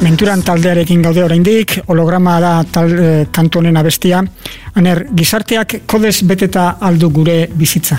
Menturan taldearekin gaude oraindik, holograma da kantu honen abestia. Aner, gizarteak kodez beteta aldu gure bizitza?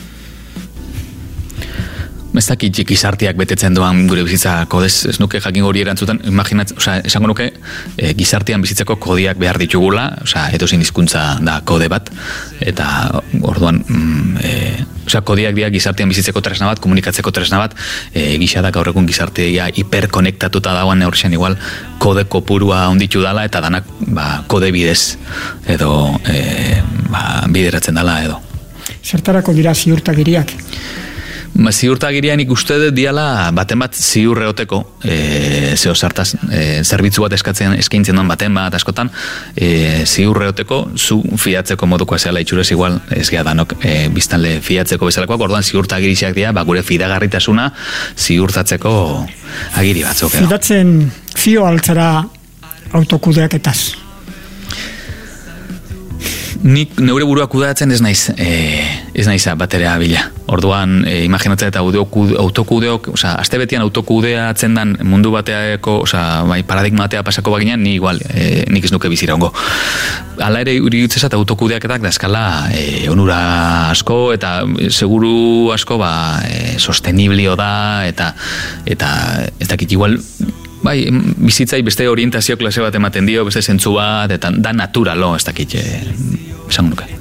Ez dakit gizarteak betetzen doan gure bizitza kodez, ez nuke jakin hori erantzutan, esango nuke gizartean bizitzeko kodiak behar ditugula, edozein hizkuntza da kode bat, eta orduan kodiak dira gizartean bizitzeko tresna bat, komunikatzeko tresna bat, gisa da gaur egun gizartea hiperkonektatuta dagoen horrexan igual kode kopurua onditu dala, eta danak kode bidez edo bideratzen dala edo. Zertarako dira ziurtagiriak? Ziurtagirian ikuste dut diala baten bat ziur eoteko, zeo zartaz, zerbitzu bat eskaintzen duen baten bat askotan, ziur eoteko, zu fiatzeko modukoa zehala itxurez igual, ez geha danok biztanle fiatzeko bezalakoak, orduan ziurtagiriak dira, gure fidagarritasuna ziurtatzeko agiri batzuk. Fidatzen fio altzara autokudeaketaz? Nik neure burua kudeatzen ez naiz baterea bila. Orduan, imaginatzen eta autokudeok, aste betian autokudeatzen dan mundu bateako, paradigma batea pasako baginean, ni igual, nik ez nuke bizira ongo. Hala ere, uriutzezat autokudeaketak da eskala onura asko, eta seguru asko sosteniblio da, eta ez dakit igual, bizitzai beste orientazio klase bat ematen dio, beste zentzu bat, eta da naturalo, ez dakit, esango nuke.